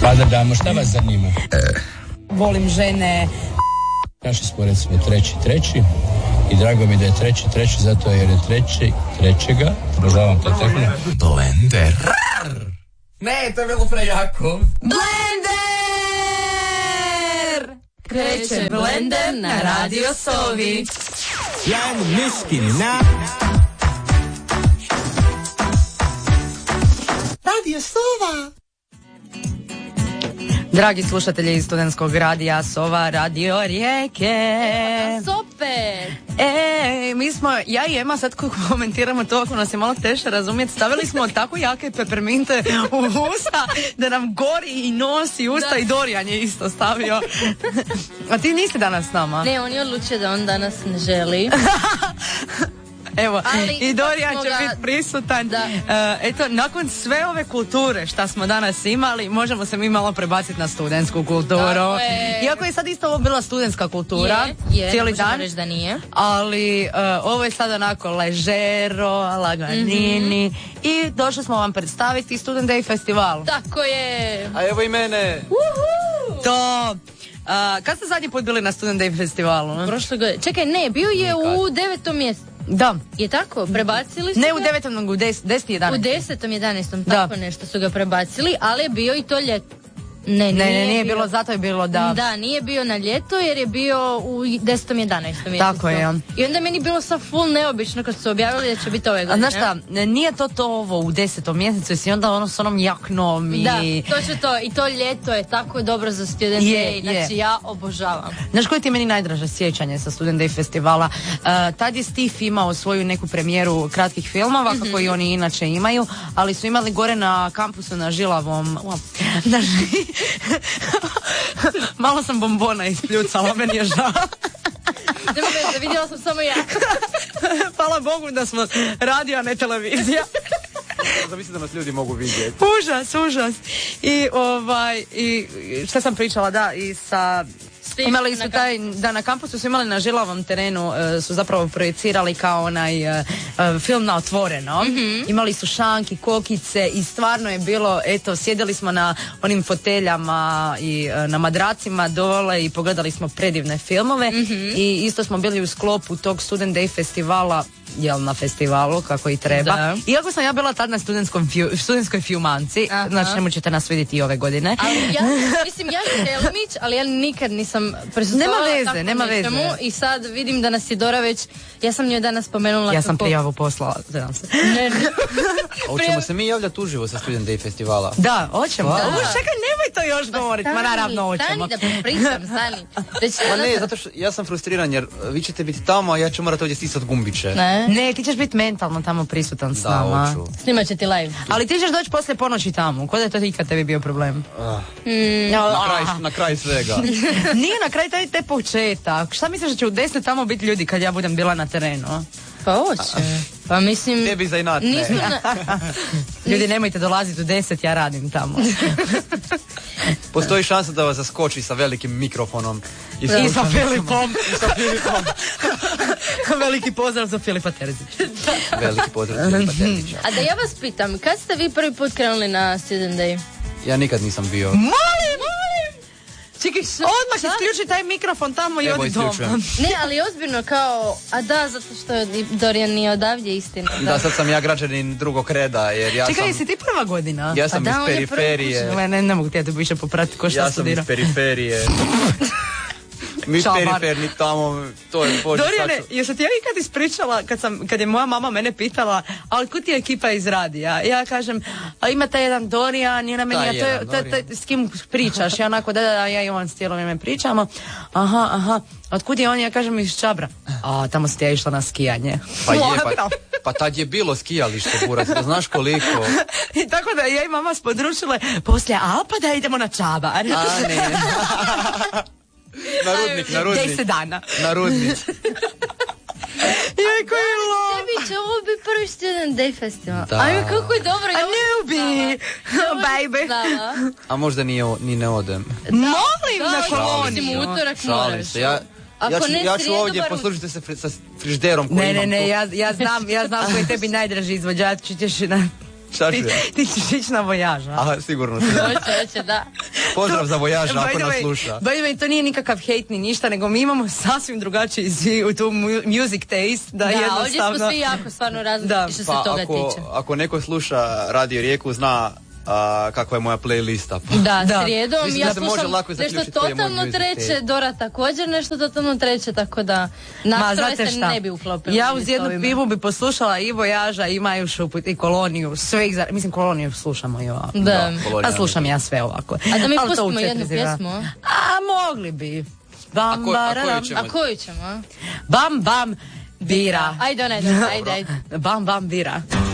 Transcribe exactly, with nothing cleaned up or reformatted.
Pa da damo, šta vas zanima? E. Volim žene. Naši smo recimo treći, treći. I drago mi da je treći, treći, zato jer je treći, trećega. Obožavam taj tehnik. Blender. Ne, to je bilo prejako. Blender! Kreće Blender na Radio Sovi. Jan Miškin na Radio Sova. Dragi slušatelji iz studentskog radija Sova, Radio Rijeke. Super! E, mi smo, ja i Ema, sad kako komentiramo to, ako nas je malo teže razumjeti, stavili smo tako jake peperminte u usta da nam gori i nos i usta, da. I Dorijan je isto stavio. A ti nisi danas s nama? Ne, on je odlučio da on danas ne želi. Evo, ali i Dorijan će ga... biti prisutan. Da. Uh, eto, nakon sve ove kulture šta smo danas imali, možemo se mi malo prebaciti na studentsku kulturu. Je. Iako je sad isto ovo bila studentska kultura, je, je, cijeli dan. Reći da nije. Ali uh, ovo je sad onako ležero, laganini. Mm-hmm. I došli smo vam predstaviti Student Day festival. Tako je. A evo i mene. Uhu. To... Uh, kad ste zadnji put bili na Student Day festivalu? Prošle godine. Čekaj, ne, bio je Nikad. U devetom mjesecu. Da. Je tako? Prebacili su Ne ga? u devetom, nego u des, deset i jedanaest. U desetom, jedanaestom, tako da. Nešto su ga prebacili, ali je bio i to ljeto. Ne, ne, nije, ne, nije bio... bilo, zato je bilo da... Da, nije bio na ljeto jer je bio u desetom, jedanaestom mjesecu. Tako je. I onda meni bilo sad full neobično kad su objavili da će biti ove godine. A znaš šta, nije to to ovo u desetom mjesecu, jesi onda ono s onom jaknom i... Da, to će to. I to ljeto je tako dobro za Student Day. Znači je. Ja obožavam. Znaš koje ti je meni najdraže sjećanje sa Student Day festivala? Uh, tad je Steve imao svoju neku premijeru kratkih filmova, mm-hmm. kako i oni inače imaju, ali su imali gore na kampusu na Žilavom... Na ži... Malo sam bombona ispljucala, meni je žao. Nema veze, vidjela sam samo ja. Hvala Bogu da smo radio, a ne televizija. Zamisli da nas ljudi mogu vidjeti. Užas, užas. I ovaj, i šta sam pričala, da, i sa... Imali su taj, da na kampusu su imali na Žilavom terenu, uh, su zapravo projecirali kao onaj uh, uh, film na otvoreno. Mm-hmm. Imali su šanki, kokice i stvarno je bilo, eto, sjedili smo na onim foteljama i uh, na madracima dole i pogledali smo predivne filmove. Mm-hmm. I isto smo bili u sklopu tog Student Day festivala, jel, na festivalu kako i treba. Da. Iako sam ja bila tad na studentskom fju, studentskoj filmanci, aha. Znači ne ćete nas vidjeti i ove godine. Ali ja, mislim, ja Helmić, ali ja nikad nisam prisustvovala. Nema veze, nema veze. I sad vidim da nas je Dora već, ja sam njoj danas spomenula. Ja sam kako... prijavu poslala, znam se. Ne, ne. A hoćemo se mi javljati uživo sa Student Day festivala? Da, hoćemo. Da. Da. Čekaj, nemoj to još govoriti, ma naravno hoćemo. Stani da pričam, stani. Ma ne, zato što ja sam frustriran jer vi ćete biti tamo, a ja ću morati ovdje stisati gumbiće. Ne. Ne, ti ćeš biti mentalno tamo prisutan s da, nama. Hoću. Snimat će ti live. Ali ti ćeš doći poslije ponoći tamo. Ko da je to ikad tebi bio problem? Ah. Mm. Na, kraj, na kraj svega. Nije na kraj taj te početak. Šta misliš da će u deset tamo biti ljudi kad ja budem bila na terenu? Pa hoće. Pa mislim... Tebi za inat, nisu na... Ljudi, nemojte dolaziti u deset, ja radim tamo. Postoji šansa da vas zaskoči sa velikim mikrofonom. I, I sa Filipom. I sa Filipom. Veliki pozdrav za Filipa Terzića. Veliki pozdrav za Filipa Terzića. A da ja vas pitam, kad ste vi prvi put krenuli na Student Day? Ja nikad nisam bio. Molim, molim! Čekaj, odmah isključi taj mikrofon tamo i odi doma. Ne, ali ozbiljno kao, a da, zato što Dorijan nije odavdje, istina. Da, da sad sam ja građanin drugog reda, jer ja Čekaj, sam... jesi ti prva godina? Ja sam a iz da, periferije. Ne, ne, ne mogu ti ja te više popratiti ko šta ja studira. Ja sam iz periferije. Mi periferni tamo, to je Bože. Dorijane, jesam ti ja ikad ispričala kad, sam, kad je moja mama mene pitala, ali kud ti je ekipa iz radija? Ja kažem, a ima taj jedan Dorijan, i ona meni, a to je, to, to, s kim pričaš? Ja onako, da, da, ja i on s cijelo vrijeme pričamo. Aha, aha, otkud je on? Ja kažem, iz Čabra. A, tamo si ti ja išla na skijanje. Pa je, pa, pa tad je bilo skijalište, Buras, da znaš koliko. I tako da ja i mama spodručile, poslije Alpa da idemo na Čabar. A, ne. Na rudnik, na rudnik. Deset dana. Na rudnik. Jeko je lo. Tebi će ovo biti prvi Student Day festival. Da. Ajme, kako je dobro. A ne bi. Baby. A možda ni, ni ne odem. Molim na koloniju. Utorak moraš. Ja, ja ću, ja ću ovdje poslužiti se fri, sa frižderom koji ne, imam. Ne, ne, ne, ja, ja znam, ja znam koji je tebi najdraži izvođač. Ćeš na... Šta ću ti, ti ćeš ići na vojaž, a? Aha, sigurno. Hoće, hoće, da. Pozdrav za Voyaža By ako the nas way- sluša. By the way, to nije nikakav hejt ni ništa, nego mi imamo sasvim drugačiji zi- tu mu- music taste, da, Da, ovdje jednostavno... smo svi jako stvarno Da. različiti što se Pa toga ako, tiče. ako neko sluša Radio Rijeku, zna a, kakva je moja playlista. Pa. Da, Da. srijedom Mislim ja da se može slušam lako nešto zaključiti koji je moj totalno music treće, taste. Dora također nešto totalno treće, tako da Ma, nas troje znate se šta? ne bi uklopili. Ja s uz jednu ovime. pivu bi poslušala i Voyaža, i Maju Šuput, i Koloniju, sve ih za... Mislim, Koloniju slušamo i ovako. Da. Kolonija. A slušam ja sve ovako. A da mi Ali to u pustimo jednu četiri zira. pjesmu, a? A mogli bi. Bam, A ko- a bararam. koju ćemo? A koju ćemo, a? Bam, bam, bira. Ajde, onaj, ajde, ajde, ajde. Bam, bam, bira.